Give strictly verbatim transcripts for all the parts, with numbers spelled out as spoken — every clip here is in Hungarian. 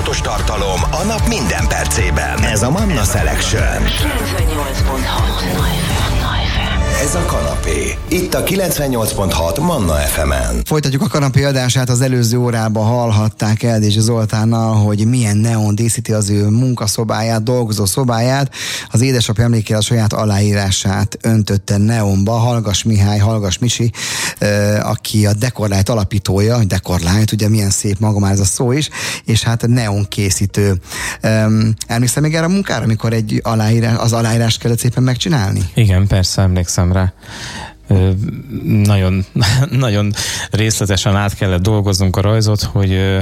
fontos tartalom a nap minden percében. Ez a Manna Selection. kilencvennyolc pont hat Ez a kanapé. Itt a kilencvennyolc pont hat Manna ef emen. Folytatjuk a kanapé adását. Az előző órában hallhatták Eldési Zoltánnal, hogy milyen neon díszíti az ő munkaszobáját, dolgozó szobáját. Az édesapja emlékére a saját aláírását öntötte neonba. Hallgass Mihály, Hallgass Misi, aki a Dekorlight alapítója, Dekorlight, ugye milyen szép maga már ez a szó is, és hát neon készítő. Emlékszem még erre a munkára, amikor egy aláírás, az aláírást kellett szépen megcsinálni? Igen, persze, emlékszem rá. Ö, nagyon, nagyon részletesen át kellett dolgoznunk a rajzot, hogy, ö,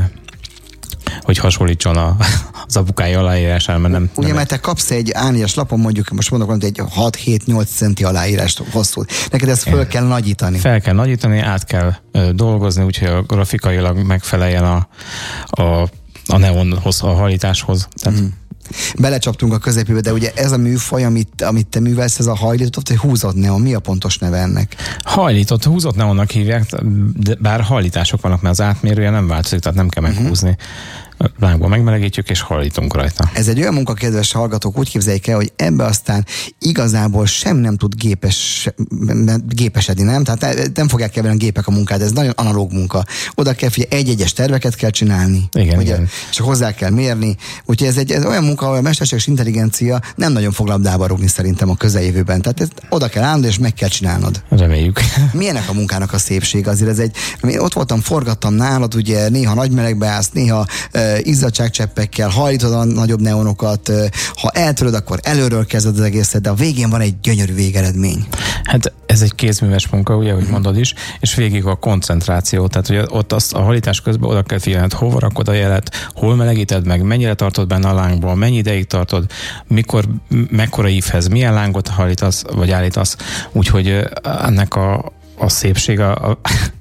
hogy hasonlítson a, az apukáj aláírására, mert nem... Ugye, nem mert te kapsz egy á négyes lapon, mondjuk, most mondok, hogy egy hat-hét-nyolc centi aláírást hosszú. Neked ezt föl kell nagyítani. Fel kell nagyítani, át kell ö, dolgozni, úgyhogy a grafikailag megfeleljen a, a, a neonhoz, a hajlításhoz. Tehát mm. Belecsaptunk a közepébe, de ugye ez a műfaj, amit, amit te művelsz, ez a hajlított, vagy húzott neon, mi a pontos neve ennek? Hajlított, húzott neonnak hívják, de bár hajlítások vannak, mert az átmérője nem változik, tehát nem kell meghúzni. Uh-huh. Lángban megmelegítjük, és hajlítunk rajta. Ez egy olyan munka, kedves hallgatók, úgy képzeljék el, hogy ebbe aztán igazából sem nem tud gépes, gépesedni, nem? Tehát nem fogják keverni a gépek a munkát, ez nagyon analóg munka. Oda kell figyelni, egy-egyes terveket kell csinálni. Igen, ugye, igen. És hozzá kell mérni. Úgyhogy ez egy ez olyan munka, ahol a mesterséges intelligencia nem nagyon fog labdába rúgni szerintem a közeljövőben. Tehát ezt oda kell állnod, és meg kell csinálnod. Reméljük. Milyenek a munkának a szépség? Azért ez egy, ott voltam, forgattam nálad, ugye néha nagy melegbe állsz, néha izzadságcseppekkel, hajlítod a nagyobb neonokat, ha eltöröd, akkor előről kezded az egészet, de a végén van egy gyönyörű végeredmény. Hát ez egy kézműves munka, ugye, hogy mondod is, és végig a koncentráció, tehát ugye ott azt a hajlítás közben oda kell figyelned, hova rakod a jelet, hol melegíted meg, mennyire tartod benne a lángból, mennyi ideig tartod, mikor, mekkora ívhez, milyen lángot hajlítasz, vagy állítasz, úgyhogy ennek a, a szépsége, a,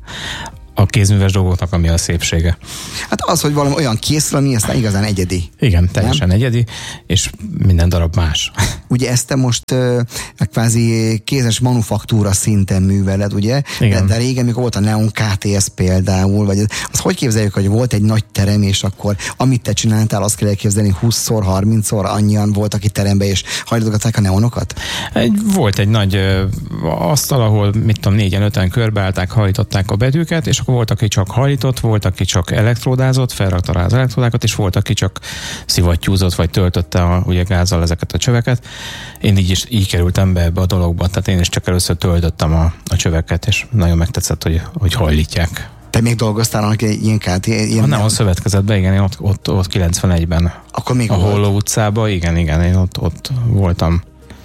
a kézműves dolgoknak, ami a szépsége. Hát az, hogy valami olyan készül, ami aztán igazán egyedi. Igen, teljesen nem? egyedi, és minden darab más. Ugye ezt te most uh, kvázi kézes manufaktúra szinten műveled, ugye? De, de régen, mikor volt a Neon ká té es például, vagy az hogy képzeljük, hogy volt egy nagy terem, és akkor amit te csináltál, azt kell elképzelni, húszszor, harmincszor annyian voltak itt terembe, és hajlították a neonokat? Egy, volt egy nagy ö, asztal, ahol mit tudom, négyen, öten körbeállták, hajtották a betűket, és akkor volt, aki csak hajlított, volt, aki csak elektródázott, felrakta rá az elektródákat, és volt, aki csak szivattyúzott, vagy töltötte a, ugye gázzal ezeket a csöveket. Én így is így kerültem be ebbe a dologba, tehát én is csak először töltöttem a, a csöveket, és nagyon megtetszett, hogy, hogy hajlítják. Te még dolgoztál annak ilyen ká té? Ilyen ha nem, a szövetkezetben, igen, én ott, ott, ott kilencvenegyben. Akkor még a volt? Holló utcában, igen, igen, én ott, ott voltam.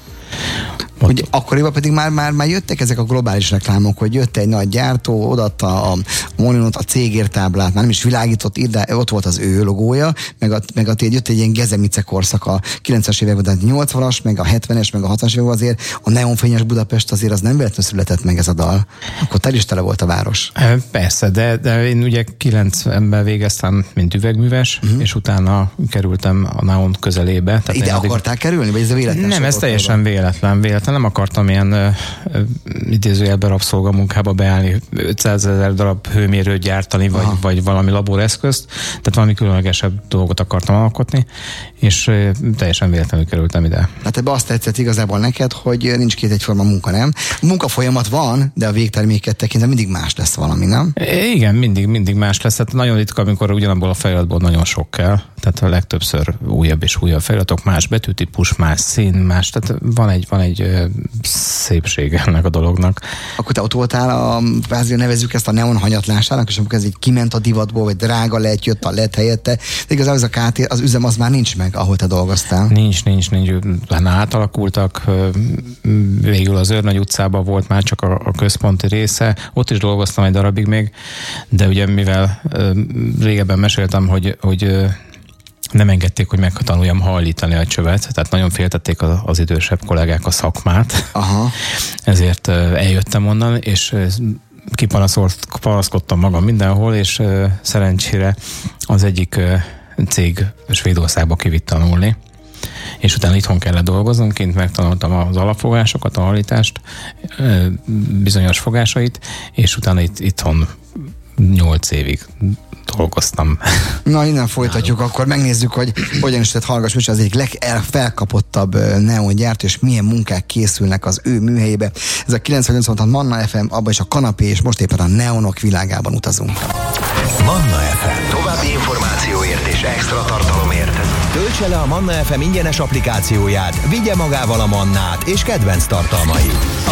Ugye akkoriban pedig már, már, már jöttek ezek a globális reklámok, hogy jött egy nagy gyártó, odaadta a Molinot, a cégértáblát, már nem is világított, de ott volt az ő logója, meg a, meg a jött egy ilyen Gezemice korszak a kilencvenes években, tehát nyolcvanas, meg a hetvenes, meg a hatvanas években azért a neonfényes Budapest azért az nem véletlenül született meg ez a dal. Akkor tel is tele volt a város. Persze, de, de én ugye kilencvenben végeztem, mint üvegműves, uh-huh. és utána kerültem a neon közelébe. Tehát ide addig... akartál kerülni, vagy ez a véletlen? Nem, ez teljesen véletlen, véletlen. Nem akartam ilyen uh, idézőjelben rabszolgamunkába beállni, ötszázezer darab hőmérőt gyártani, vagy, vagy valami laboreszközt, tehát valami különlegesebb dolgot akartam alkotni, és uh, teljesen véletlenül kerültem ide. Hát ebbe azt tetszett igazából neked, hogy nincs két egyforma munka, nem? Munkafolyamat van, de a végterméket tekintve mindig más lesz valami, nem? Igen, mindig, mindig más lesz. Tehát nagyon ritka, amikor ugyanabból a feliratból nagyon sok kell. Tehát a legtöbbször újabb és újabb feliratok, más betűtípus, más szín, más. Tehát van egy, van egy ö, szépsége ennek a dolognak. Akkor te ott voltál, a, kvázi nevezzük ezt a neon hanyatlásának, és amikor ez így kiment a divatból, vagy drága lett, jött a lett helyette, de igazából ez a ká té, az üzem az már nincs meg, ahol te dolgoztál. Nincs, nincs, nincs. Benne átalakultak. Végül az Őrnagy utcában volt már csak a, a központi része. Ott is dolgoztam egy darabig még, de ugye mivel régebben meséltem, hogy, hogy nem engedték, hogy megtanuljam hajlítani a csövet, tehát nagyon féltették az idősebb kollégák a szakmát. Aha. Ezért eljöttem onnan, és kipanaszkodtam magam mindenhol, és szerencsére az egyik cég Svédországba kivitt tanulni, és utána itthon kellett dolgoznom, kint megtanultam az alapfogásokat, a hajlítást, bizonyos fogásait, és utána itt, itthon nyolc évig dolgoztam. Na, innen folytatjuk, akkor megnézzük, hogy hogyan is tett Hallgass Műsor az egyik legfelkapottabb neongyártó, és milyen munkák készülnek az ő műhelyébe. Ez a kilencvennyolc pont hat Manna ef em, abban is a kanapé, és most éppen a neonok világában utazunk. Manna ef em. További információért és extra tartalomért töltse le a Manna ef em ingyenes applikációját, vigye magával a Mannát és kedvenc tartalmait.